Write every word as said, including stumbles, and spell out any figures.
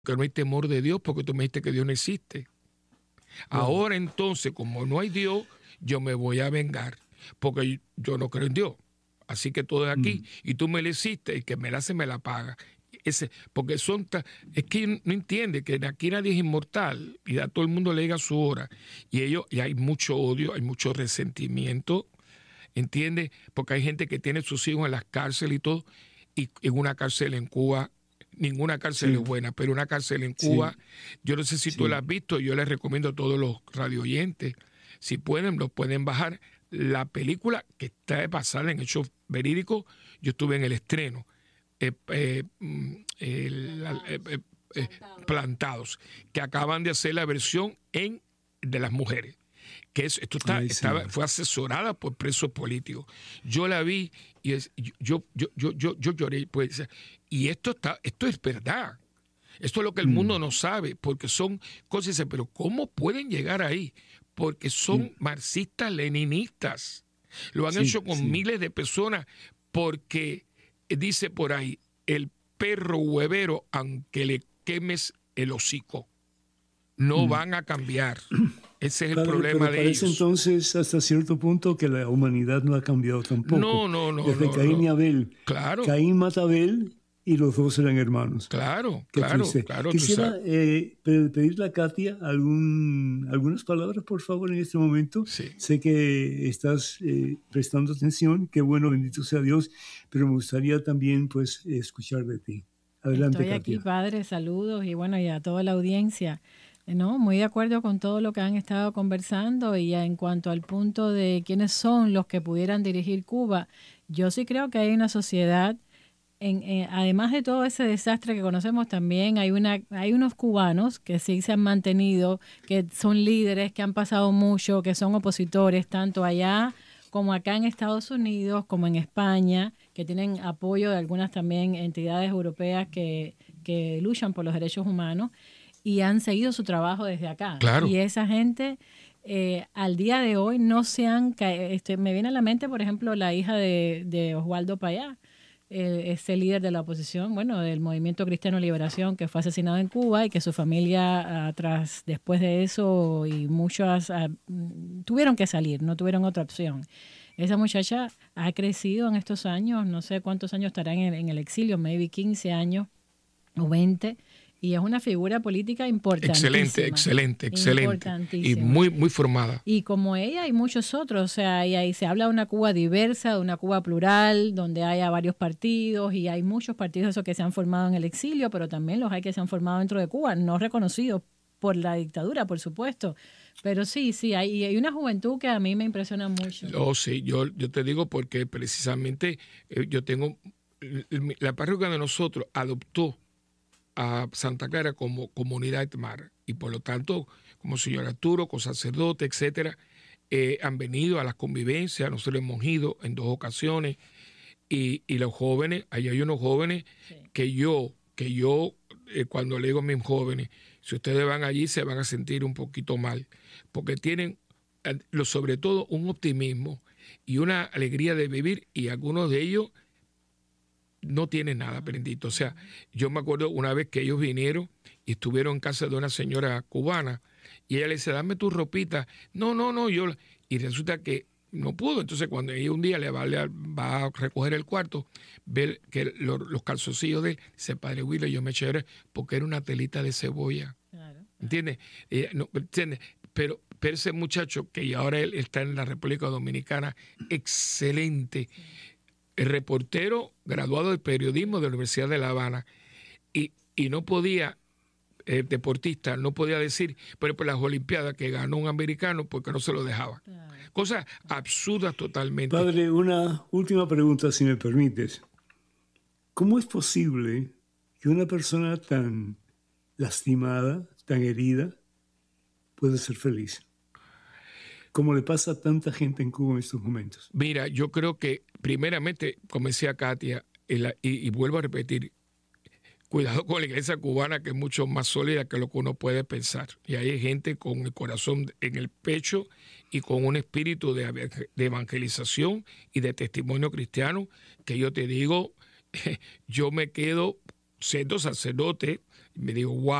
que no hay temor de Dios porque tú me dijiste que Dios no existe. Wow. Ahora entonces, como no hay Dios, yo me voy a vengar porque yo no creo en Dios. Así que todo es aquí. Mm. Y tú me lo hiciste, el que me la hace me la paga. Ese, porque son es que no entiende que aquí nadie es inmortal y a todo el mundo le llega su hora. Y ellos, y hay mucho odio, hay mucho resentimiento, ¿entiende? Porque hay gente que tiene sus hijos en las cárceles y todo, y en una cárcel en Cuba, ninguna cárcel sí. es buena, pero una cárcel en Cuba, sí. yo no sé si sí. tú la has visto, yo les recomiendo a todos los radioyentes, si pueden, lo pueden bajar. La película que está basada en hechos verídicos, yo estuve en el estreno. Eh, eh, el, eh, eh, eh, plantados, que acaban de hacer la versión en de las mujeres, que es, esto está, Ay, sí. estaba, fue asesorada por presos políticos. Yo la vi y es, yo, yo, yo, yo, yo lloré, pues, y esto está, esto es verdad. Esto es lo que el mm. mundo no sabe, porque son cosas, pero ¿cómo pueden llegar ahí? Porque son sí. marxistas leninistas. Lo han sí, hecho con sí. miles de personas, porque dice por ahí, el perro huevero, aunque le quemes el hocico, no mm. van a cambiar. Ese es el Padre, problema pero de parece ellos. Entonces, hasta cierto punto, que la humanidad no ha cambiado tampoco. No, no, no. Desde no, Caín no. y Abel. Claro. Caín mata a Abel y los dos eran hermanos. Claro, Qué claro, triste. claro. Quisiera eh, pedirle a Katia algún, algunas palabras, por favor, en este momento. Sí. Sé que estás eh, prestando atención. Qué bueno, bendito sea Dios. Pero me gustaría también, pues, escuchar de ti. Adelante, Estoy Katia. aquí, padre, saludos y bueno, y a toda la audiencia. No, muy de acuerdo con todo lo que han estado conversando y en cuanto al punto de quiénes son los que pudieran dirigir Cuba, yo sí creo que hay una sociedad, en, en, además de todo ese desastre que conocemos también, hay, una, hay unos cubanos que sí se han mantenido, que son líderes, que han pasado mucho, que son opositores, tanto allá como acá en Estados Unidos, como en España, que tienen apoyo de algunas también entidades europeas que, que luchan por los derechos humanos. Y han seguido su trabajo desde acá. Claro. Y esa gente, eh, al día de hoy, no se han caído. Este, me viene a la mente, por ejemplo, la hija de, de Oswaldo Payá, eh, ese líder de la oposición, bueno, del Movimiento Cristiano Liberación, que fue asesinado en Cuba y que su familia, uh, tras, después de eso, y muchas uh, tuvieron que salir, no tuvieron otra opción. Esa muchacha ha crecido en estos años, no sé cuántos años estará en el, en el exilio, maybe quince años o veinte. Y es una figura política importantísima. Excelente, excelente, excelente. Y muy, muy formada. Y como ella hay muchos otros, o sea, y ahí se habla de una Cuba diversa, de una Cuba plural, donde haya varios partidos, y hay muchos partidos esos que se han formado en el exilio, pero también los hay que se han formado dentro de Cuba, no reconocidos por la dictadura, por supuesto. Pero sí, sí, hay, hay una juventud que a mí me impresiona mucho. Oh, sí, yo, yo te digo porque precisamente eh, yo tengo, la parroquia de nosotros adoptó a Santa Clara como comunidad Etmar y por lo tanto como señor Arturo, con sacerdote, etcétera, eh, han venido a las convivencias, nosotros hemos ido en dos ocasiones y, y los jóvenes, ahí hay unos jóvenes sí. que yo, que yo eh, cuando le digo a mis jóvenes, si ustedes van allí se van a sentir un poquito mal, porque tienen eh, lo, sobre todo un optimismo y una alegría de vivir y algunos de ellos no tiene nada, bendito. O sea, yo me acuerdo una vez que ellos vinieron y estuvieron en casa de una señora cubana y ella le dice, dame tu ropita. No, no, no, yo... Y resulta que no pudo. Entonces, cuando ella un día le va, le va a recoger el cuarto, ve que los, los calzoncillos de él, dice, padre Willy, yo me eché porque era una telita de cebolla. Claro, claro. ¿Entiendes? Eh, no, ¿entiendes? Pero, pero ese muchacho, que ahora él está en la República Dominicana, excelente. Sí. El reportero graduado de periodismo de la Universidad de La Habana y, y no podía, eh, deportista, no podía decir, pero por las Olimpiadas que ganó un americano porque no se lo dejaba. Claro. Cosas absurdas totalmente. Padre, una última pregunta, si me permites. ¿Cómo es posible que una persona tan lastimada, tan herida, pueda ser feliz? Como le pasa a tanta gente en Cuba en estos momentos. Mira, yo creo que primeramente, como decía Katia, y, la, y, y vuelvo a repetir, cuidado con la iglesia cubana que es mucho más sólida que lo que uno puede pensar. Y hay gente con el corazón en el pecho y con un espíritu de, de evangelización y de testimonio cristiano que yo te digo, yo me quedo siendo sacerdote, Y me digo, wow.